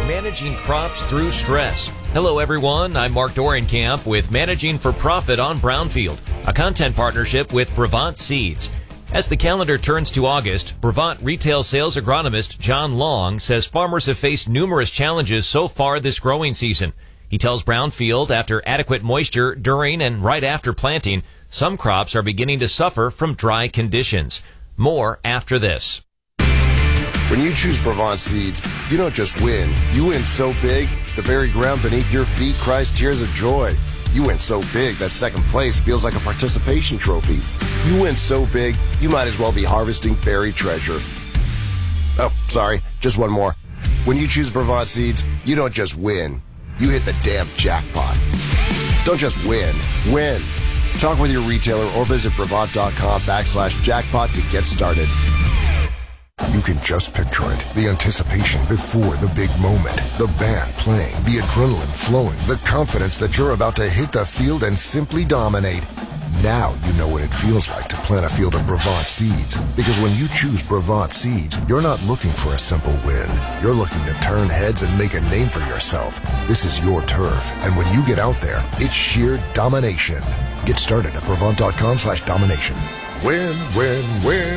Managing crops through stress. Hello, everyone. I'm Mark Dorenkamp with Managing for Profit on Brownfield, a content partnership with Brevant Seeds. As the calendar turns to August, Brevant retail sales agronomist John Long says farmers have faced numerous challenges so far this growing season. He tells Brownfield after adequate moisture during and right after planting, some crops are beginning to suffer from dry conditions. More after this. When you choose Brevant Seeds, you don't just win. You win so big, the very ground beneath your feet cries tears of joy. You win so big that second place feels like a participation trophy. You win so big, you might as well be harvesting buried treasure. Oh, sorry, just one more. When you choose Brevant Seeds, you don't just win. You hit the damn jackpot. Don't just win. Win. Talk with your retailer or visit Brevant.com/jackpot to get started. You can just picture it. The anticipation before the big moment. The band playing, the adrenaline flowing, the confidence that you're about to hit the field and simply dominate. Now you know what it feels like to plant a field of Brevant Seeds. Because when you choose Brevant Seeds, you're not looking for a simple win. You're looking to turn heads and make a name for yourself. This is your turf. And when you get out there, it's sheer domination. Get started at Brevant.com/domination. Win, win, win.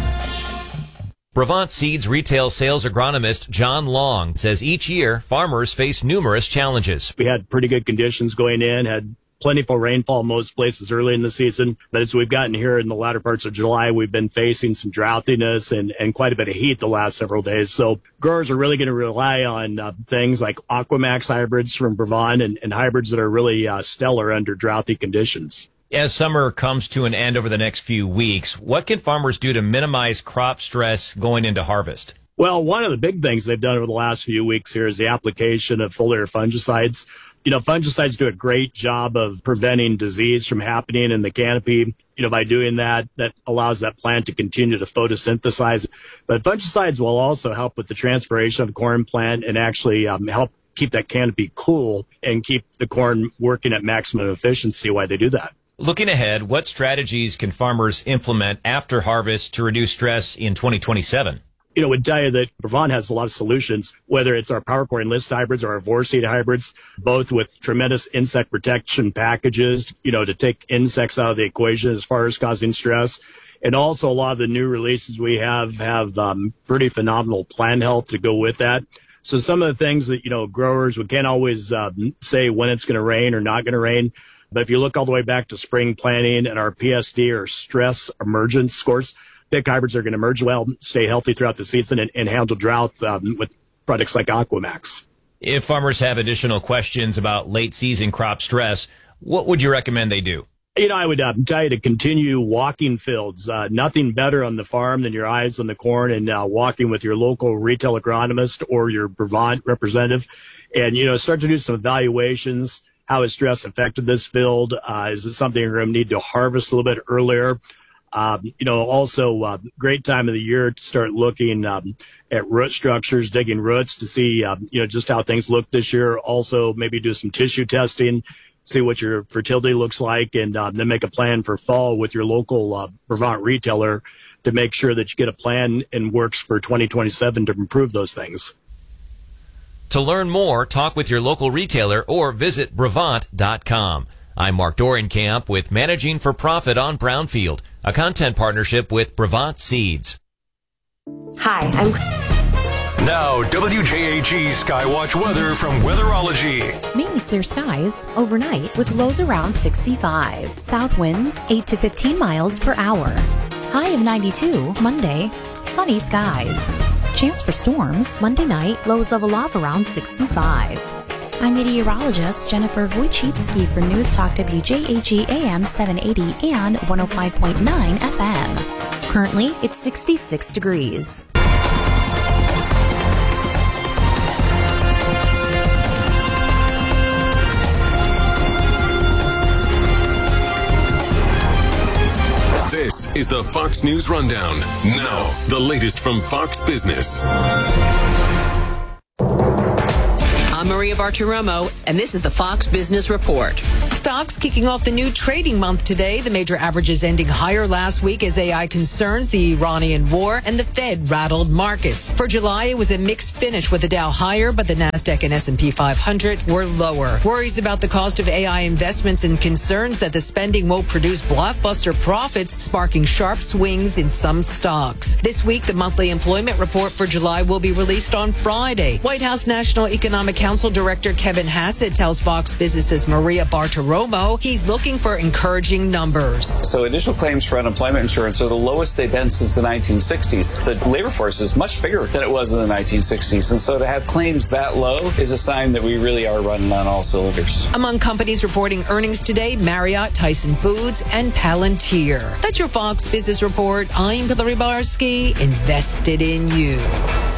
Brevant Seeds retail sales agronomist John Long says each year farmers face numerous challenges. We had pretty good conditions going in, had plentiful rainfall most places early in the season. But as we've gotten here in the latter parts of July, we've been facing some drouthiness and quite a bit of heat the last several days. So growers are really going to rely on things like Aquamax hybrids from Brevant and hybrids that are really stellar under drouthy conditions. As summer comes to an end over the next few weeks, what can farmers do to minimize crop stress going into harvest? Well, one of the big things they've done over the last few weeks here is the application of foliar fungicides. You know, fungicides do a great job of preventing disease from happening in the canopy. You know, by doing that, that allows that plant to continue to photosynthesize. But fungicides will also help with the transpiration of the corn plant and actually help keep that canopy cool and keep the corn working at maximum efficiency while they do that. Looking ahead, what strategies can farmers implement after harvest to reduce stress in 2027? You know, I would tell you that Brevant has a lot of solutions, whether it's our PowerCore Enlist hybrids or our Vorseed hybrids, both with tremendous insect protection packages, you know, to take insects out of the equation as far as causing stress. And also a lot of the new releases we have pretty phenomenal plant health to go with that. So some of the things that, you know, growers, we can't always say when it's going to rain or not going to rain. But if you look all the way back to spring planting and our PSD or stress emergence scores, pick hybrids are going to emerge well, stay healthy throughout the season, and handle drought with products like Aquamax. If farmers have additional questions about late season crop stress, what would you recommend they do? You know, I would tell you to continue walking fields. Nothing better on the farm than your eyes on the corn and walking with your local retail agronomist or your Brevant representative. And, you know, start to do some evaluations. How has stress affected this field? Is it something you're going to need to harvest a little bit earlier? You know, also great time of the year to start looking at root structures, digging roots to see, you know, just how things look this year. Also, maybe do some tissue testing, see what your fertility looks like, and then make a plan for fall with your local Brevant retailer to make sure that you get a plan and works for 2027 to improve those things. To learn more, talk with your local retailer or visit Brevant.com. I'm Mark Dorenkamp with Managing for Profit on Brownfield, a content partnership with Brevant Seeds. Hi, I'm... Now, WJAG Skywatch weather from Weatherology. Mainly clear skies overnight with lows around 65. South winds 8 to 15 miles per hour. High of 92 Monday. Sunny skies. Chance for storms Monday night, lows level off around 65. I'm meteorologist Jennifer Wojcicki for News Talk WJAG AM 780 and 105.9 FM. Currently, it's 66 degrees. This is the Fox News Rundown. Now, the latest from Fox Business. I'm Maria Bartiromo, and this is the Fox Business Report. Stocks kicking off the new trading month today. The major averages ending higher last week as AI concerns, the Iranian war, and the Fed rattled markets. For July, it was a mixed finish with the Dow higher, but the Nasdaq and S&P 500 were lower. Worries about the cost of AI investments and concerns that the spending won't produce blockbuster profits, sparking sharp swings in some stocks. This week, the monthly employment report for July will be released on Friday. White House National Economic Council Director Kevin Hassett tells Fox Business's Maria Bartiromo he's looking for encouraging numbers. So initial claims for unemployment insurance are the lowest they've been since the 1960s. The labor force is much bigger than it was in the 1960s. And so to have claims that low is a sign that we really are running on all cylinders. Among companies reporting earnings today, Marriott, Tyson Foods, and Palantir. That's your Fox Business Report. I'm Hillary Barsky, invested in you.